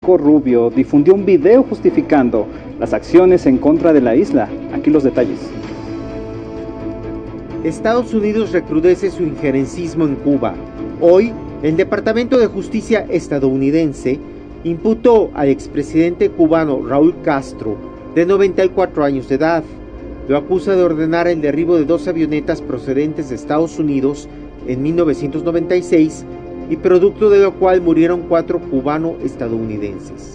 Marco Rubio difundió un video justificando las acciones en contra de la isla. Aquí los detalles. Estados Unidos recrudece su injerencismo en Cuba. Hoy, el Departamento de Justicia estadounidense imputó al expresidente cubano Raúl Castro, de 94 años de edad. Lo acusa de ordenar el derribo de 2 avionetas procedentes de Estados Unidos en 1996 y producto de lo cual murieron 4 cubano-estadounidenses.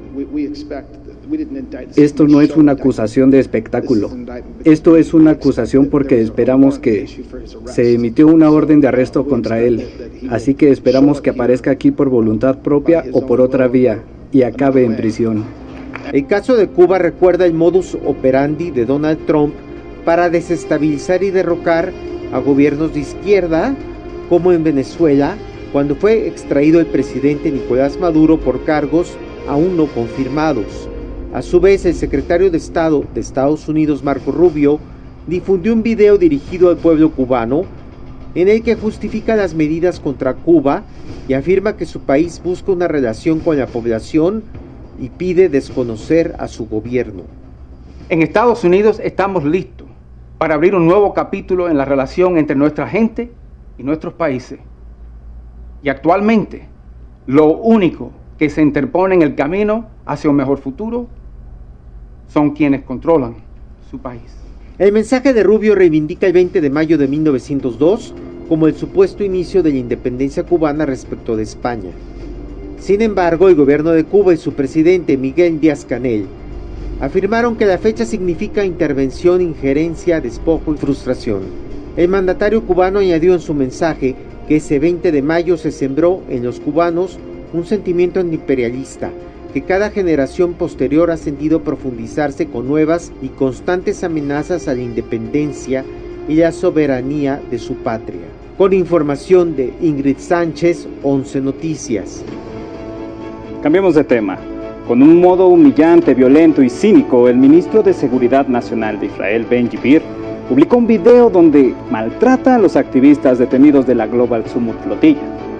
Esto no es una acusación de espectáculo. Esto es una acusación porque esperamos que se emitió una orden de arresto contra él. Así que esperamos que aparezca aquí por voluntad propia o por otra vía y acabe en prisión. El caso de Cuba recuerda el modus operandi de Donald Trump para desestabilizar y derrocar a gobiernos de izquierda, como en Venezuela, cuando fue extraído el presidente Nicolás Maduro por cargos aún no confirmados. A su vez, el secretario de Estado de Estados Unidos, Marco Rubio, difundió un video dirigido al pueblo cubano en el que justifica las medidas contra Cuba y afirma que su país busca una relación con la población y pide desconocer a su gobierno. En Estados Unidos estamos listos para abrir un nuevo capítulo en la relación entre nuestra gente y nuestros países. Y actualmente, lo único que se interpone en el camino hacia un mejor futuro son quienes controlan su país. El mensaje de Rubio reivindica el 20 de mayo de 1902 como el supuesto inicio de la independencia cubana respecto de España. Sin embargo, el gobierno de Cuba y su presidente Miguel Díaz-Canel afirmaron que la fecha significa intervención, injerencia, despojo y frustración. El mandatario cubano añadió en su mensaje que ese 20 de mayo se sembró en los cubanos un sentimiento antiimperialista que cada generación posterior ha sentido profundizarse con nuevas y constantes amenazas a la independencia y la soberanía de su patria. Con información de Ingrid Sánchez, 11 Noticias. Cambiemos de tema. Con un modo humillante, violento y cínico, el ministro de Seguridad Nacional de Israel, Ben-Gvir, publicó un video donde maltrata a los activistas detenidos de la Global Summit Flotilla.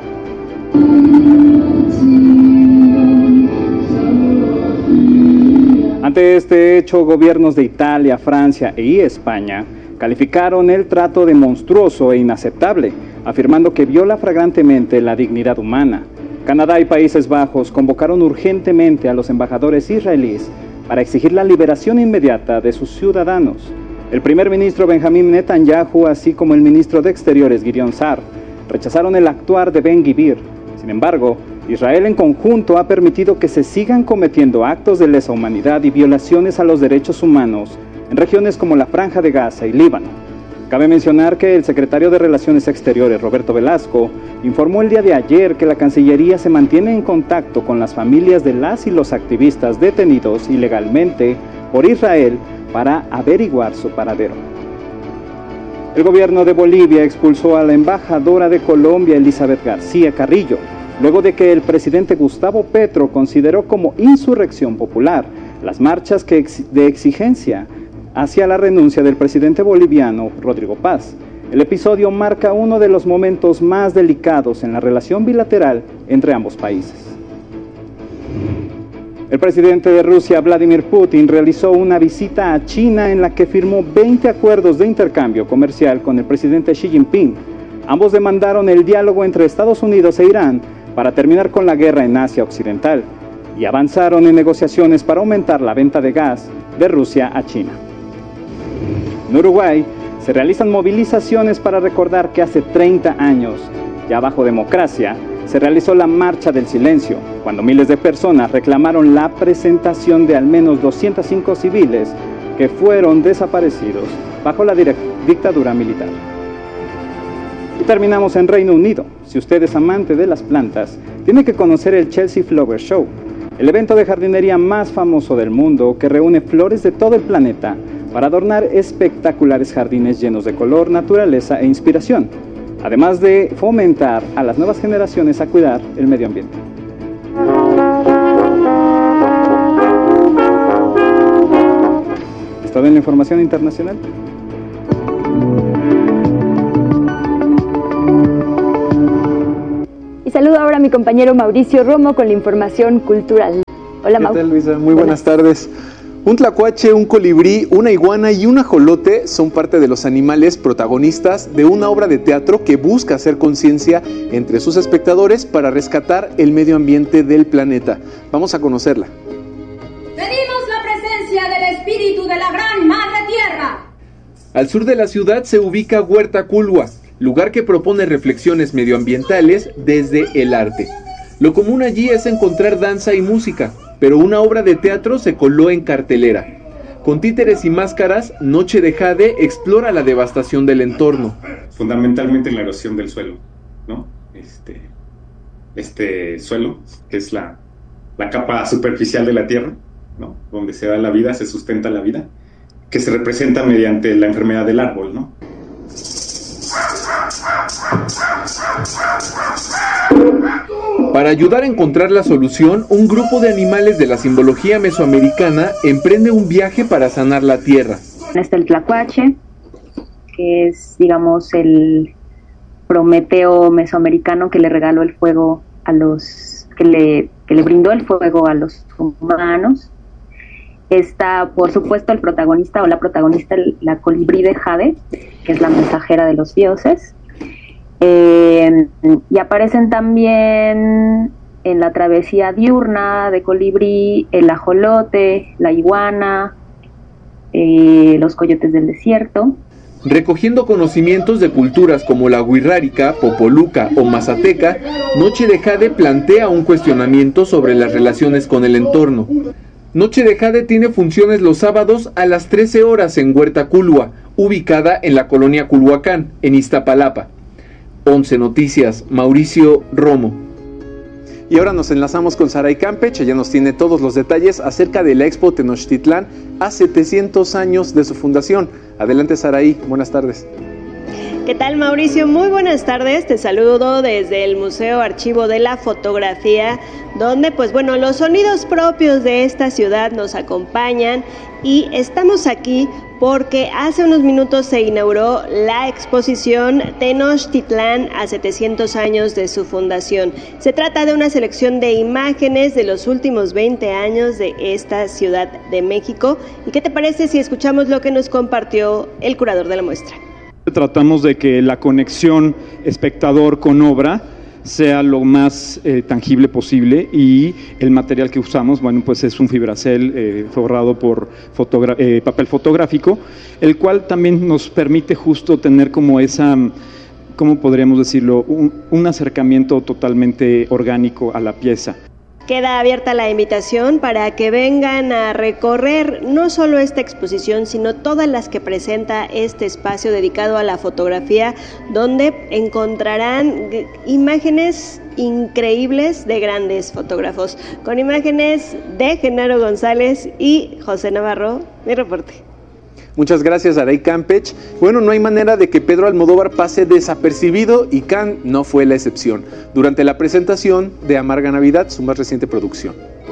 Ante este hecho, gobiernos de Italia, Francia y España calificaron el trato de monstruoso e inaceptable, afirmando que viola flagrantemente la dignidad humana. Canadá y Países Bajos convocaron urgentemente a los embajadores israelíes para exigir la liberación inmediata de sus ciudadanos. El primer ministro Benjamín Netanyahu, así como el ministro de Exteriores Gideon Sa'ar, rechazaron el actuar de Ben-Gvir. Sin embargo, Israel en conjunto ha permitido que se sigan cometiendo actos de lesa humanidad y violaciones a los derechos humanos en regiones como la Franja de Gaza y Líbano. Cabe mencionar que el secretario de Relaciones Exteriores, Roberto Velasco, informó el día de ayer que la Cancillería se mantiene en contacto con las familias de las y los activistas detenidos ilegalmente por Israel para averiguar su paradero. El gobierno de Bolivia expulsó a la embajadora de Colombia, Elizabeth García Carrillo, luego de que el presidente Gustavo Petro consideró como insurrección popular las marchas de exigencia hacia la renuncia del presidente boliviano Rodrigo Paz. El episodio marca uno de los momentos más delicados en la relación bilateral entre ambos países. El presidente de Rusia, Vladimir Putin, realizó una visita a China en la que firmó 20 acuerdos de intercambio comercial con el presidente Xi Jinping. Ambos demandaron el diálogo entre Estados Unidos e Irán para terminar con la guerra en Asia Occidental y avanzaron en negociaciones para aumentar la venta de gas de Rusia a China. En Uruguay se realizan movilizaciones para recordar que hace 30 años, ya bajo democracia, se realizó la Marcha del Silencio, cuando miles de personas reclamaron la presentación de al menos 205 civiles que fueron desaparecidos bajo la dictadura militar. Y terminamos en Reino Unido. Si usted es amante de las plantas, tiene que conocer el Chelsea Flower Show, el evento de jardinería más famoso del mundo que reúne flores de todo el planeta para adornar espectaculares jardines llenos de color, naturaleza e inspiración, además de fomentar a las nuevas generaciones a cuidar el medio ambiente. ¿Es toda la información internacional? Y saludo ahora a mi compañero Mauricio Romo con la información cultural. Hola, Mau. ¿Qué tal, Luisa? Muy buenas tardes. Un tlacuache, un colibrí, una iguana y un ajolote son parte de los animales protagonistas de una obra de teatro que busca hacer conciencia entre sus espectadores para rescatar el medio ambiente del planeta. Vamos a conocerla. Pedimos la presencia del espíritu de la Gran Madre Tierra. Al sur de la ciudad se ubica Huerta Culhua, lugar que propone reflexiones medioambientales desde el arte. Lo común allí es encontrar danza y música, pero una obra de teatro se coló en cartelera. Con títeres y máscaras, Noche de Jade explora la devastación del entorno. Fundamentalmente la erosión del suelo, ¿no? Este suelo, que es la capa superficial de la Tierra, ¿no? Donde se da la vida, se sustenta la vida, que se representa mediante la enfermedad del árbol, ¿no? Para ayudar a encontrar la solución, un grupo de animales de la simbología mesoamericana emprende un viaje para sanar la tierra. Está el tlacuache, que es, digamos, el Prometeo mesoamericano que le regaló el fuego a los... que le brindó el fuego a los humanos. Está, por supuesto, el protagonista o la protagonista, la colibrí de Jade, que es la mensajera de los dioses. Y aparecen también en la travesía diurna de colibrí el ajolote, la iguana, los coyotes del desierto. Recogiendo conocimientos de culturas como la wixárika, popoluca o mazateca, Noche de Jade plantea un cuestionamiento sobre las relaciones con el entorno. Noche de Jade tiene funciones los sábados a las 13 horas en Huerta Culhua, ubicada en la colonia Culhuacán, en Iztapalapa. 11 Noticias, Mauricio Romo. Y ahora nos enlazamos con Saray Campech. Ella nos tiene todos los detalles acerca de la Expo Tenochtitlán a 700 años de su fundación. Adelante, Saray, buenas tardes. ¿Qué tal, Mauricio? Muy buenas tardes, te saludo desde el Museo Archivo de la Fotografía, donde, los sonidos propios de esta ciudad nos acompañan y estamos aquí porque hace unos minutos se inauguró la exposición Tenochtitlán a 700 años de su fundación. Se trata de una selección de imágenes de los últimos 20 años de esta Ciudad de México. ¿Y qué te parece si escuchamos lo que nos compartió el curador de la muestra? Tratamos de que la conexión espectador con obra sea lo más tangible posible, y el material que usamos, es un fibracel forrado por papel fotográfico, el cual también nos permite justo tener como esa, ¿cómo podríamos decirlo?, un acercamiento totalmente orgánico a la pieza. Queda abierta la invitación para que vengan a recorrer no solo esta exposición, sino todas las que presenta este espacio dedicado a la fotografía, donde encontrarán imágenes increíbles de grandes fotógrafos, con imágenes de Genaro González y José Navarro. Mi reporte. Muchas gracias, Saray Campech. No hay manera de que Pedro Almodóvar pase desapercibido, y Cannes no fue la excepción durante la presentación de Amarga Navidad, su más reciente producción.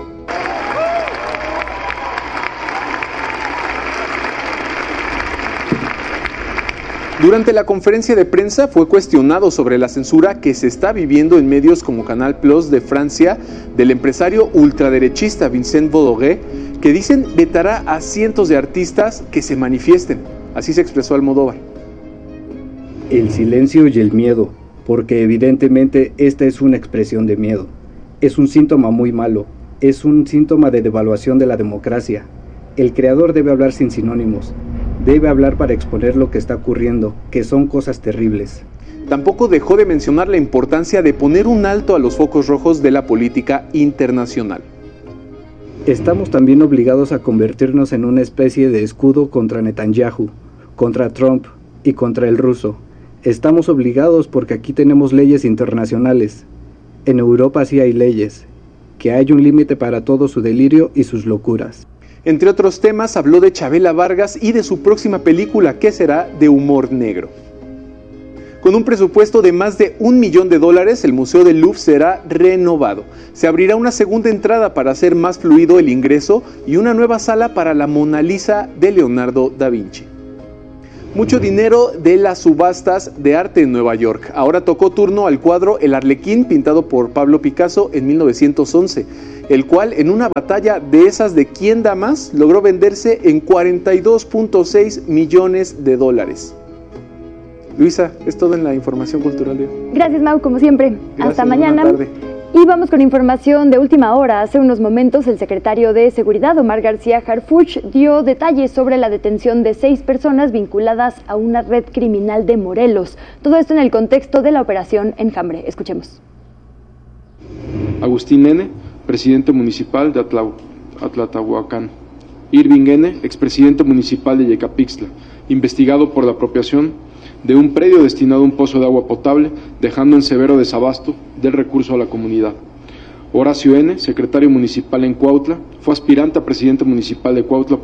Durante la conferencia de prensa fue cuestionado sobre la censura que se está viviendo en medios como Canal Plus de Francia del empresario ultraderechista Vincent Bolloré, que dicen vetará a cientos de artistas que se manifiesten. Así se expresó Almodóvar. El silencio y el miedo, porque evidentemente esta es una expresión de miedo. Es un síntoma muy malo, es un síntoma de devaluación de la democracia. El creador debe hablar sin sinónimos, debe hablar para exponer lo que está ocurriendo, que son cosas terribles. Tampoco dejó de mencionar la importancia de poner un alto a los focos rojos de la política internacional. Estamos también obligados a convertirnos en una especie de escudo contra Netanyahu, contra Trump y contra el ruso. Estamos obligados porque aquí tenemos leyes internacionales. En Europa sí hay leyes, que hay un límite para todo su delirio y sus locuras. Entre otros temas, habló de Chabela Vargas y de su próxima película, que será de humor negro. Con un presupuesto de más de $1 millón, el Museo del Louvre será renovado. Se abrirá una segunda entrada para hacer más fluido el ingreso y una nueva sala para la Mona Lisa de Leonardo da Vinci. Mucho dinero de las subastas de arte en Nueva York. Ahora tocó turno al cuadro El Arlequín, pintado por Pablo Picasso en 1911. el cual en una batalla de esas de quién da más, logró venderse en $42.6 millones. Luisa, es todo en la información cultural de hoy. Gracias, Mau, como siempre. Gracias, hasta mañana. Buena tarde. Y vamos con información de última hora. Hace unos momentos el secretario de Seguridad, Omar García Harfuch, dio detalles sobre la detención de 6 personas vinculadas a una red criminal de Morelos. Todo esto en el contexto de la operación Enjambre. Escuchemos. Agustín N., presidente municipal de Atlatahuacán. Irving N., expresidente municipal de Yecapixtla, investigado por la apropiación de un predio destinado a un pozo de agua potable, dejando en severo desabasto del recurso a la comunidad. Horacio N., secretario municipal en Cuautla, fue aspirante a presidente municipal de Cuautla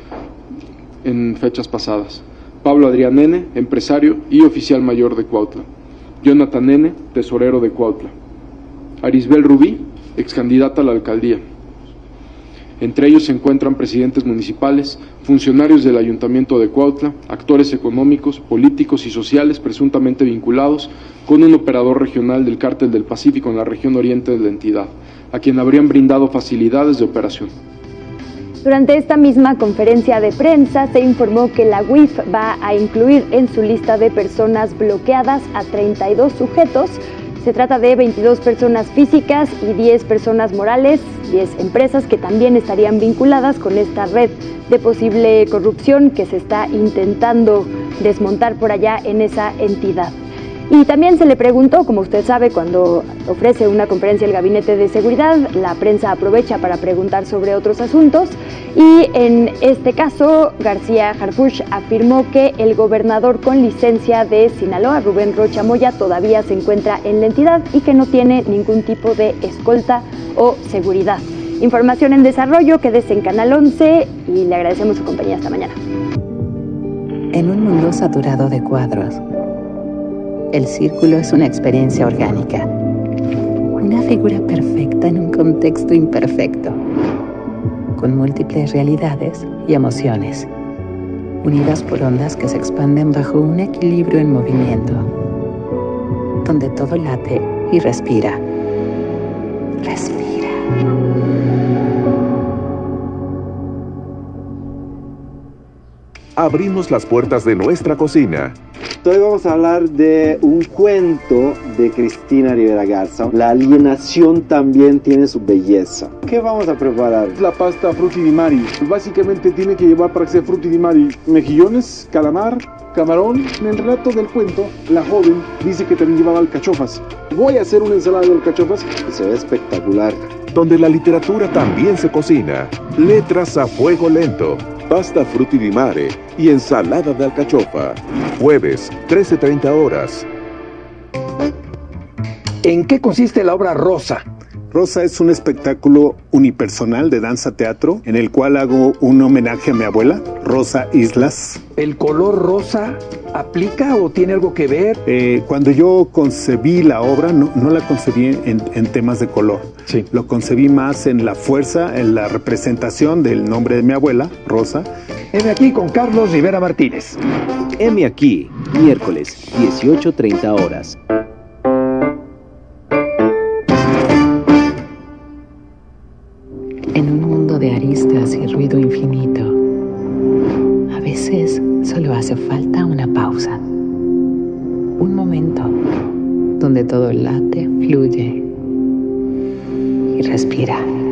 en fechas pasadas. Pablo Adrián N., empresario y oficial mayor de Cuautla. Jonathan N., tesorero de Cuautla. Arisbel Rubí, excandidata a la alcaldía. Entre ellos se encuentran presidentes municipales, funcionarios del Ayuntamiento de Cuautla, actores económicos, políticos y sociales presuntamente vinculados con un operador regional del Cártel del Pacífico en la región oriente de la entidad, a quien habrían brindado facilidades de operación. Durante esta misma conferencia de prensa se informó que la UIF va a incluir en su lista de personas bloqueadas a 32 sujetos. Se trata de 22 personas físicas y 10 personas morales, 10 empresas que también estarían vinculadas con esta red de posible corrupción que se está intentando desmontar por allá en esa entidad. Y también se le preguntó, como usted sabe, cuando ofrece una conferencia el Gabinete de Seguridad, la prensa aprovecha para preguntar sobre otros asuntos, y en este caso García Harfuch afirmó que el gobernador con licencia de Sinaloa, Rubén Rocha Moya, todavía se encuentra en la entidad y que no tiene ningún tipo de escolta o seguridad. Información en desarrollo, quédese en Canal 11 y le agradecemos su compañía hasta mañana. En un mundo saturado de cuadros, el círculo es una experiencia orgánica, una figura perfecta en un contexto imperfecto, con múltiples realidades y emociones, unidas por ondas que se expanden bajo un equilibrio en movimiento, donde todo late y respira. Respira. Abrimos las puertas de nuestra cocina. Hoy vamos a hablar de un cuento de Cristina Rivera Garza. La alienación también tiene su belleza. ¿Qué vamos a preparar? La pasta frutti di mare. Básicamente tiene que llevar para que sea frutti di mare mejillones, calamar, camarón. En el relato del cuento, la joven dice que también llevaba alcachofas. Voy a hacer una ensalada de alcachofas. Se ve espectacular. Donde la literatura también se cocina. Letras a fuego lento. Pasta frutti di mare y ensalada de alcachofa. Jueves, 13:30 horas. ¿En qué consiste la obra Rosa? Rosa es un espectáculo unipersonal de danza-teatro en el cual hago un homenaje a mi abuela, Rosa Islas. ¿El color rosa aplica o tiene algo que ver? Cuando yo concebí la obra, no la concebí en temas de color. Sí. Lo concebí más en la fuerza, en la representación del nombre de mi abuela, Rosa. Heme aquí con Carlos Rivera Martínez. Heme aquí, miércoles, 18:30 horas. En un mundo de aristas y ruido infinito, a veces solo hace falta una pausa. Un momento donde todo late, fluye y respira.